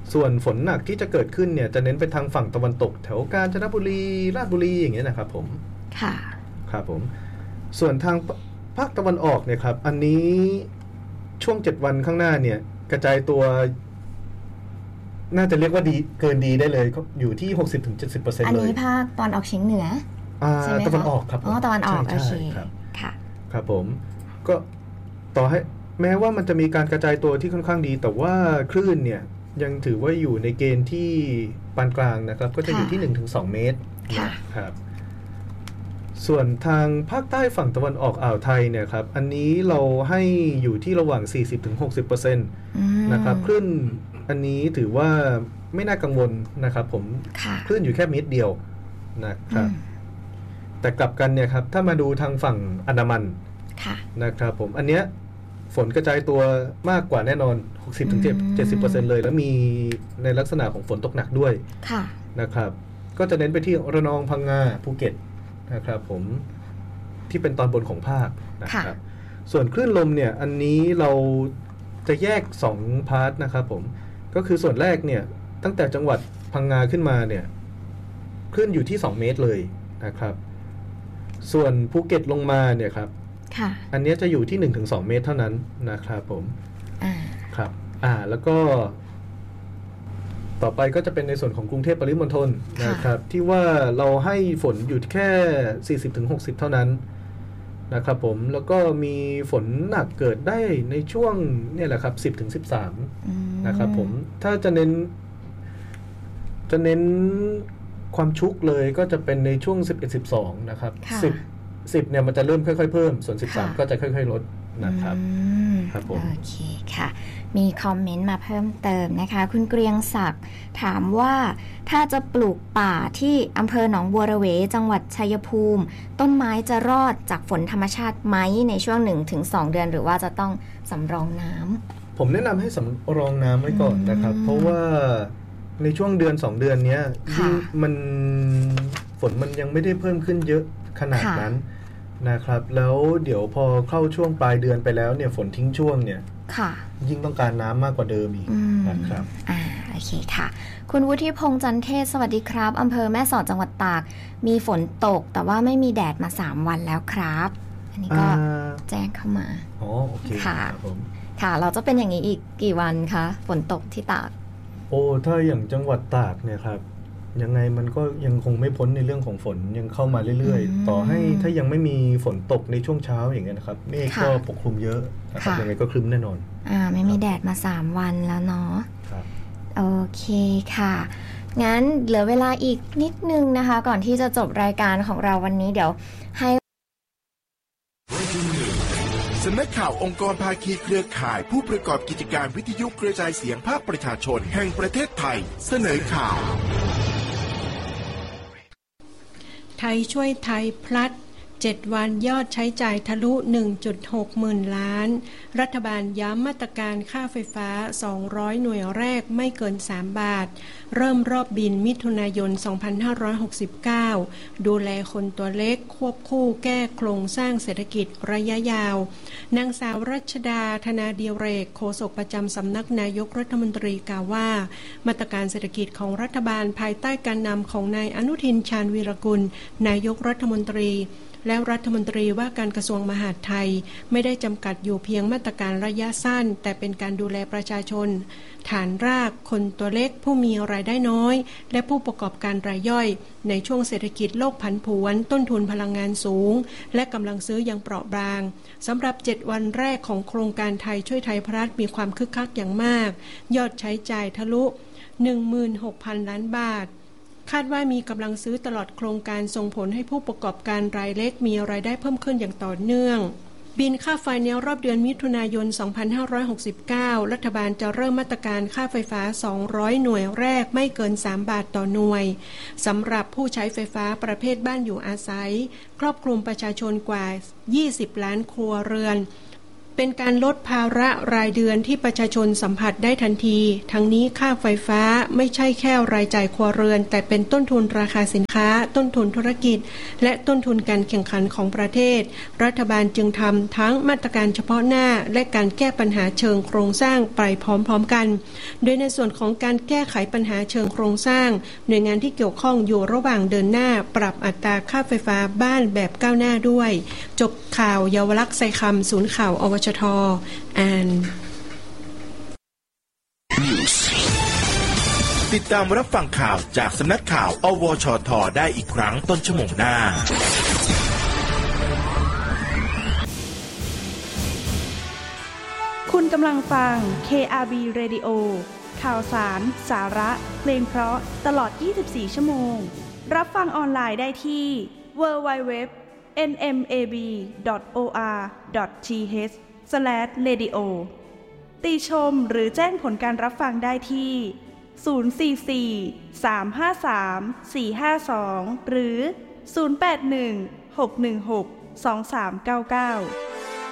ส่วนฝนหนักที่จะเกิดขึ้นเนี่ยจะเน้นไปทางฝั่งตะวันตกแถวกาญจนบุรีราชบุรีอย่างเงี้ยนะครับผมค่ะครับผมส่วนทางภาคตะวันออกเนี่ยครับอันนี้ช่วง7วันข้างหน้าเนี่ยกระจายตัวน่าจะเรียกว่าดีเกินดีได้เลยอยู่ที่ 60-70% เลยอันนี้ภาคตะวันออกเฉียงเหนือใช่ไหมคะตะวันออกครับตะวันออกโอเคค่ะครับผมก็ต่อให้แม้ว่ามันจะมีการกระจายตัวที่ค่อนข้างดีแต่ว่าคลื่นเนี่ยยังถือว่าอยู่ในเกณฑ์ที่ปานกลางนะครับก็จะอยู่ที่ 1-2 เมตรครับส่วนทางภาคใต้ฝั่งตะวันออกอ่าวไทยเนี่ยครับอันนี้เราให้อยู่ที่ระหว่าง 40-60% นะครับคลื่นอันนี้ถือว่าไม่น่ากังวลนะครับผมคลื่นอยู่แค่เมตรเดียวนะครับแต่กลับกันเนี่ยครับถ้ามาดูทางฝั่งอันดามันนะครับผมอันเนี้ยฝนกระจายตัวมากกว่าแน่นอน 60-70% เลยแล้วมีในลักษณะของฝนตกหนักด้วยนะครับก็จะเน้นไปที่ระนองพังงาภูเก็ตนะครับผมที่เป็นตอนบนของภาคนะครับส่วนคลื่นลมเนี่ยอันนี้เราจะแยก2พาร์ทนะครับผมก็คือส่วนแรกเนี่ยตั้งแต่จังหวัดพังงาขึ้นมาเนี่ยคลื่นอยู่ที่2เมตรเลยนะครับส่วนภูเก็ตลงมาเนี่ยครับอันนี้จะอยู่ที่ 1-2 เมตรเท่านั้นนะครับผมครับแล้วก็ต่อไปก็จะเป็นในส่วนของกรุงเทพปริมณฑลนะครับที่ว่าเราให้ฝนอยู่แค่ 40-60 เท่านั้นนะครับผมแล้วก็มีฝนหนักเกิดได้ในช่วงเนี่ยแหละครับ 10-13 นะครับผมถ้าจะเน้นความชุกเลยก็จะเป็นในช่วง 11-12 นะครับ10เนี่ยมันจะเริ่มค่อยๆเพิ่มส่วน13ก็จะค่อยๆลดนะครับครับผมโอเคค่ะมีคอมเมนต์มาเพิ่มเติมนะคะคุณเกรียงศักดิ์ถามว่าถ้าจะปลูกป่าที่อำเภอหนองบัวระเวจังหวัดชัยภูมิต้นไม้จะรอดจากฝนธรรมชาติไหมในช่วง 1-2 เดือนหรือว่าจะต้องสำรองน้ำผมแนะนำให้สำรองน้ำไว้ก่อนนะครับเพราะว่าในช่วงเดือน2เดือนนี้มันฝนมันยังไม่ได้เพิ่มขึ้นเยอะขนาดนั้นนะครับแล้วเดี๋ยวพอเข้าช่วงปลายเดือนไปแล้วเนี่ยฝนทิ้งช่วงเนี่ยยิ่งต้องการน้ำมากกว่าเดิมอีกนะครับโอเคค่ะคุณวุฒิพงษ์จันเทศสวัสดีครับอำเภอแม่สอดจังหวัดตากมีฝนตกแต่ว่าไม่มีแดดมา3วันแล้วครับอันนี้ก็แจ้งเข้ามาโอเคค่ะค่ะเราจะเป็นอย่างนี้อีกกี่วันคะฝนตกที่ตากถ้าอย่างจังหวัดตากเนี่ยครับยังไงมันก็ยังคงไม่พ้นในเรื่องของฝนยังเข้ามาเรื่อยๆต่อให้ถ้ายังไม่มีฝนตกในช่วงเช้าอย่างเงี้ยนะครับเมฆก็ปกคลุมเยอะนะครับยังไงก็ครึ้มแน่นอนไม่มีแดดมา3วันแล้วเนาะโอเคค่ะงั้นเหลือเวลาอีกนิดนึงนะคะก่อนที่จะจบรายการของเราวันนี้เดี๋ยวให้สำนักข่าวองค์กรภาคีเครือข่ายผู้ประกอบกิจการวิทยุกระจายเสียงภาคประชาชนแห่งประเทศไทยเสนอข่าวไทยช่วยไทยพลัด7วันยอดใช้จ่ายทะลุ 1.6 หมื่นล้านรัฐบาลย้ำมาตรการค่าไฟฟ้า200หน่วยแรกไม่เกิน3บาทเริ่มรอบบินมิถุนายน2569ดูแลคนตัวเล็กควบคู่แก้โครงสร้างเศรษฐกิจระยะยาวนางสาวรัชดาธนาดิเรกโฆษกประจำสำนักนายกรัฐมนตรีกล่าวว่ามาตรการเศรษฐกิจของรัฐบาลภายใต้การนำของนายอนุทินชาญวีรกุลนายกรัฐมนตรีและรัฐมนตรีว่าการกระทรวงมหาดไทยไม่ได้จำกัดอยู่เพียงมาตรการระยะสั้นแต่เป็นการดูแลประชาชนฐานรากคนตัวเล็กผู้มีรายได้น้อยและผู้ประกอบการรายย่อยในช่วงเศรษฐกิจโลกผันผวนต้นทุนพลังงานสูงและกำลังซื้อยังเปราะบางสำหรับ7วันแรกของโครงการไทยช่วยไทยพลัดมีความคึกคักอย่างมากยอดใช้จ่ายทะลุ 16,000 ล้านบาทคาดว่ามีกำลังซื้อตลอดโครงการส่งผลให้ผู้ประกอบการรายเล็กมีรายได้เพิ่มขึ้นอย่างต่อเนื่องบินค่าไฟในรอบเดือนมิถุนายน2569รัฐบาลจะเริ่มมาตรการค่าไฟฟ้า200หน่วยแรกไม่เกิน3บาทต่อหน่วยสำหรับผู้ใช้ไฟฟ้าประเภทบ้านอยู่อาศัยครอบคลุมประชาชนกว่า20ล้านครัวเรือนเป็นการลดภาระรายเดือนที่ประชาชนสัมผัสได้ทันทีทั้งนี้ค่าไฟฟ้าไม่ใช่แค่รายจ่ายครัวเรือนแต่เป็นต้นทุนราคาสินค้าต้นทุนธุรกิจและต้นทุนการแข่งขันของประเทศรัฐบาลจึงทำทั้งมาตรการเฉพาะหน้าและการแก้ปัญหาเชิงโครงสร้างไปพร้อมๆกันโดยในส่วนของการแก้ไขปัญหาเชิงโครงสร้างหน่วยงานที่เกี่ยวข้องอยู่ระหว่างเดินหน้าปรับอัตราค่าไฟฟ้าบ้านแบบก้าวหน้าด้วยจบข่าวเยาวลักษณ์ไซคำศูนย์ข่าวอวชทอ่านติดตามรับฟังข่าวจากสำนักข่าวอวชทได้อีกครั้งต้นชั่วโมงหน้าคุณกำลังฟัง KRB Radio ข่าวสาร สาระเพลงเพราะตลอด24ชั่วโมงรับฟังออนไลน์ได้ที่ www.nmab.or.th/radio ติชมหรือแจ้งผลการรับฟังได้ที่044-353-452หรือ081-616-2399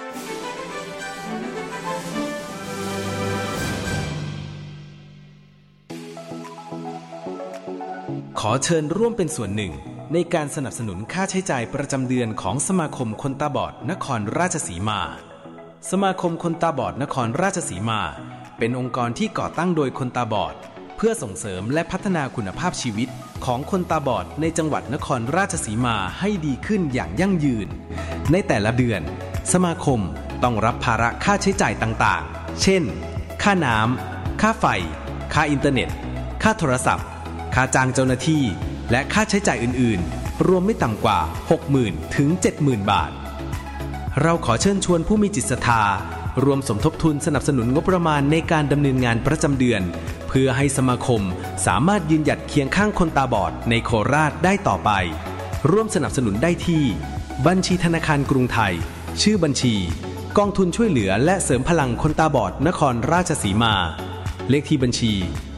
ขอเชิญร่วมเป็นส่วนหนึ่งในการสนับสนุนค่าใช้จ่ายประจำเดือนของสมาคมคนตาบอดนครราชสีมาสมาคมคนตาบอดนครราชสีมาเป็นองค์กรที่ก่อตั้งโดยคนตาบอดเพื่อส่งเสริมและพัฒนาคุณภาพชีวิตของคนตาบอดในจังหวัดนครราชสีมาให้ดีขึ้นอย่างยั่งยืนในแต่ละเดือนสมาคมต้องรับภาระค่าใช้จ่ายต่างๆเช่นค่าน้ำค่าไฟค่าอินเทอร์เน็ตค่าโทรศัพท์ค่าจ้างเจ้าหน้าที่และค่าใช้จ่ายอื่นๆรวมไม่ต่ำกว่า 60,000 ถึง 70,000 บาทเราขอเชิญชวนผู้มีจิตศรัทธารวมสมทบทุนสนับสนุนงบประมาณในการดำเนินงานประจำเดือนเพื่อให้สมาคมสามารถยืนหยัดเคียงข้างคนตาบอดในโคราชได้ต่อไปร่วมสนับสนุนได้ที่บัญชีธนาคารกรุงไทยชื่อบัญชีกองทุนช่วยเหลือและเสริมพลังคนตาบอดนครราชสีมาเลขที่บัญชี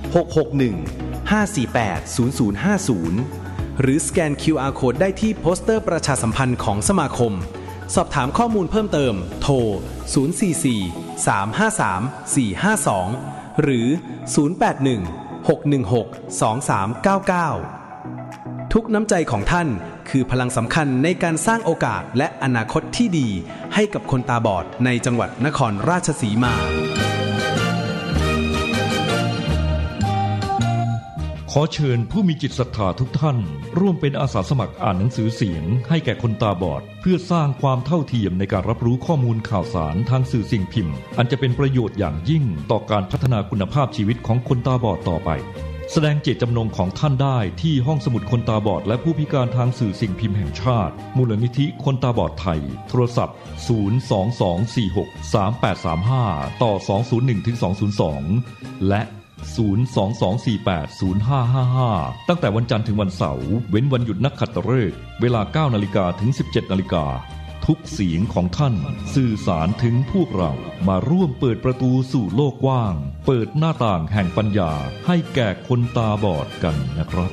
661-548-0050หรือสแกน QR Code ได้ที่โปสเตอร์ประชาสัมพันธ์ของสมาคมสอบถามข้อมูลเพิ่มเติมโทร044-353-452หรือ081-616-2399ทุกน้ำใจของท่านคือพลังสำคัญในการสร้างโอกาสและอนาคตที่ดีให้กับคนตาบอดในจังหวัดนครราชสีมาขอเชิญผู้มีจิตศรัทธาทุกท่านร่วมเป็นอาสาสมัครอ่านหนังสือเสียงให้แก่คนตาบอดเพื่อสร้างความเท่าเทียมในการรับรู้ข้อมูลข่าวสารทางสื่อสิ่งพิมพ์อันจะเป็นประโยชน์อย่างยิ่งต่อการพัฒนาคุณภาพชีวิตของคนตาบอดต่อไปแสดงเจตจำนงของท่านได้ที่ห้องสมุดคนตาบอดและผู้พิการทางสื่อสิ่งพิมพ์แห่งชาติมูลนิธิคนตาบอดไทยโทรศัพท์022463835ต่อ201-202และ022480555ตั้งแต่วันจันทร์ถึงวันเสาร์เว้นวันหยุดนักขัตฤกษ์เวลา 9:00 นถึง 17:00 นทุกเสียงของท่านสื่อสารถึงพวกเรามาร่วมเปิดประตูสู่โลกกว้างเปิดหน้าต่างแห่งปัญญาให้แก่คนตาบอดกันนะครับ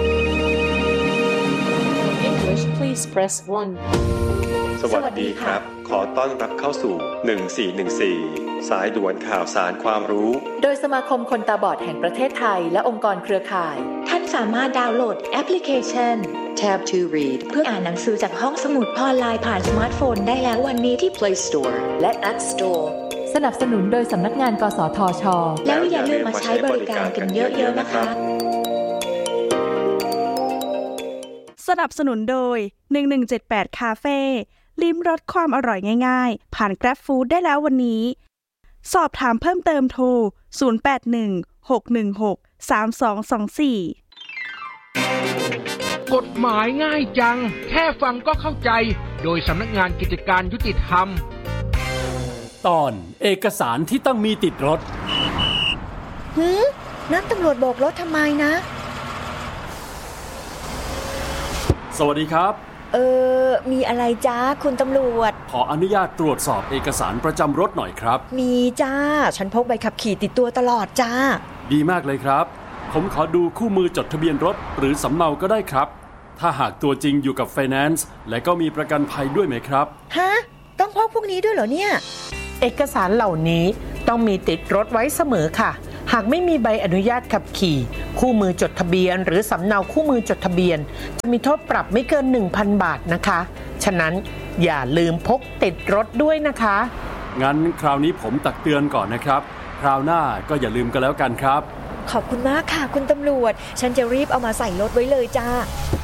English please press 1 สวัสดีครับขอต้อนรับเข้าสู่1414สายด่วนข่าวสารความรู้โดยสมาคมคนตาบอดแห่งประเทศไทยและองค์กรเครือข่ายท่านสามารถดาวน์โหลดแอปพลิเคชัน Tab to Read เพื่ออ่านหนังสือจากห้องสมุดออนไลน์ผ่านสมาร์ทโฟนได้แล้ววันนี้ที่ Play Store และ App Store สนับสนุนโดยสำนักงานกสทช.แล้วอย่าลืมมาใช้บริการกันเยอะๆนะคะสนับสนุนโดย1178คาเฟ่ลิ้มรสความอร่อยง่ายๆผ่าน Grab Food ได้แล้ววันนี้สอบถามเพิ่มเติมโทร0816163224 กฎหมายง่ายจังแค่ฟังก็เข้าใจโดยสำนักงานกิจการยุติธรรมตอนเอกสารที่ต้องมีติดรถนักตำรวจโบกรถทำไมนะสวัสดีครับมีอะไรจ้าคุณตำรวจขออนุญาตตรวจสอบเอกสารประจำรถหน่อยครับมีจ้าฉันพกใบขับขี่ติดตัวตลอดจ้าดีมากเลยครับผมขอดูคู่มือจดทะเบียนรถหรือสำเนาก็ได้ครับถ้าหากตัวจริงอยู่กับไฟแนนซ์และก็มีประกันภัยด้วยไหมครับฮะต้องพกพวกนี้ด้วยเหรอเนี่ยเอกสารเหล่านี้ต้องมีติดรถไว้เสมอค่ะหากไม่มีใบอนุญาตขับขี่คู่มือจดทะเบียนหรือสำเนาคู่มือจดทะเบียนจะมีโทษปรับไม่เกิน 1,000 บาทนะคะฉะนั้นอย่าลืมพกติดรถด้วยนะคะงั้นคราวนี้ผมตักเตือนก่อนนะครับคราวหน้าก็อย่าลืมกันแล้วกันครับขอบคุณมากค่ะคุณตำรวจฉันจะรีบเอามาใส่รถไว้เลยจ้า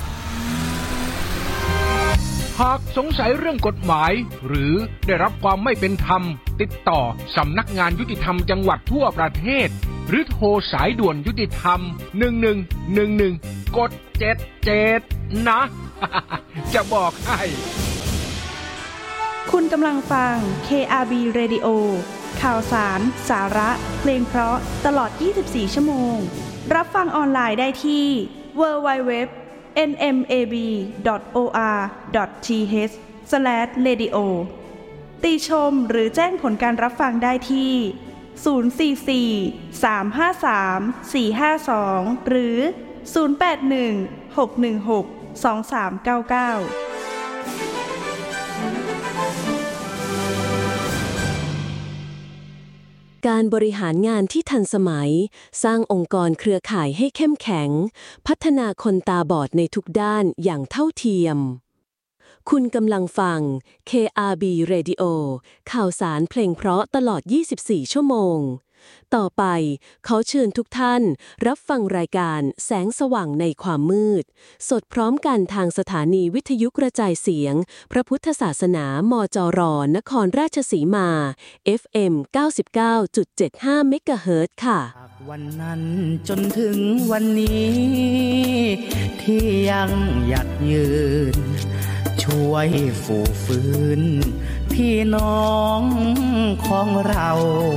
หากสงสัยเรื่องกฎหมายหรือได้รับความไม่เป็นธรรมติดต่อสำนักงานยุติธรรมจังหวัดทั่วประเทศหรือโทรสายด่วนยุติธรรม1111กด77นะจะบอกให้คุณกำลังฟัง KRB Radio ข่าวสารสาระเพลงเพราะตลอด24ชั่วโมงรับฟังออนไลน์ได้ที่ www.nmab.or.th/radio ติชมหรือแจ้งผลการรับฟังได้ที่044-353-452หรือ081-616-2399 การบริหารงานที่ทันสมัยสร้างองค์กรเครือข่ายให้เข้มแข็งพัฒนาคนตาบอดในทุกด้านอย่างเท่าเทียมคุณกำลังฟัง KRB Radio ข่าวสารเพลงเพราะตลอด24ชั่วโมงต่อไปขอเชิญทุกท่านรับฟังรายการแสงสว่างในความมืดสดพร้อมกันทางสถานีวิทยุกระจายเสียงพระพุทธศาสนามจร.นครราชสีมา FM 99.75 เมกะเฮิรตซ์ค่ะวันนั้นจนถึงวันนี้ที่ยังหยัดยืนช่วยฝูฟื้นพี่น้องของเรา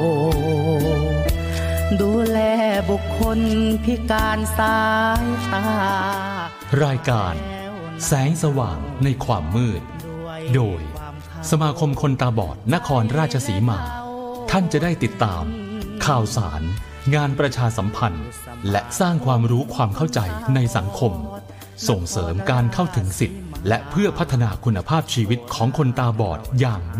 ดูแลบุคคลพิการสายตารายการแสงสว่างในความมืดโดยสมาคมคนตาบอดนครราชสีมาท่านจะได้ติดตามข่าวสารงานประชาสัมพันธ์และสร้างความรู้ความเข้าใจในสังคมส่งเสริมการเข้าถึงสิทธิและเพื่อพัฒนาคุณภาพชีวิตของคนตาบอดอย่าง